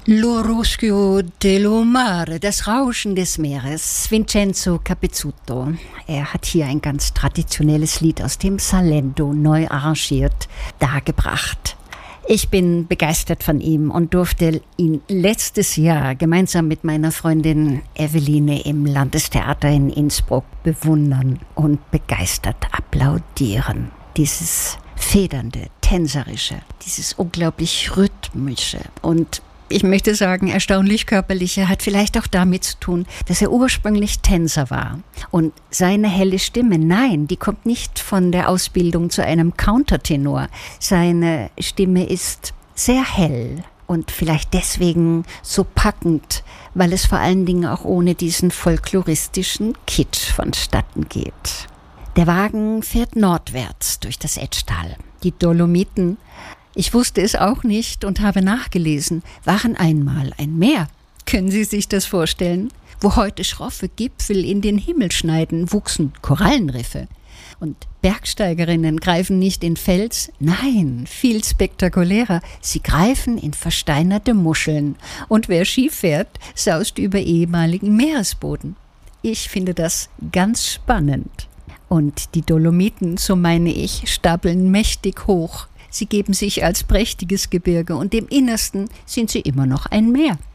L'Oruschio dello Mare, das Rauschen des Meeres, Vincenzo Capezzuto. Er hat hier ein ganz traditionelles Lied aus dem Salento neu arrangiert dargebracht. Ich bin begeistert von ihm und durfte ihn letztes Jahr gemeinsam mit meiner Freundin Eveline im Landestheater in Innsbruck bewundern und begeistert applaudieren. Dieses federnde, tänzerische, dieses unglaublich rhythmische und ich möchte sagen, erstaunlich körperliche hat vielleicht auch damit zu tun, dass er ursprünglich Tänzer war. Und seine helle Stimme, nein, die kommt nicht von der Ausbildung zu einem Countertenor. Seine Stimme ist sehr hell und vielleicht deswegen so packend, weil es vor allen Dingen auch ohne diesen folkloristischen Kitsch vonstatten geht. Der Wagen fährt nordwärts durch das Etschtal. Die Dolomiten, ich wusste es auch nicht und habe nachgelesen, waren einmal ein Meer. Können Sie sich das vorstellen? Wo heute schroffe Gipfel in den Himmel schneiden, wuchsen Korallenriffe. Und Bergsteigerinnen greifen nicht in Fels, nein, viel spektakulärer, sie greifen in versteinerte Muscheln. Und wer Ski fährt, saust über ehemaligen Meeresboden. Ich finde das ganz spannend. Und die Dolomiten, so meine ich, stapeln mächtig hoch. Sie geben sich als prächtiges Gebirge und im Innersten sind sie immer noch ein Meer.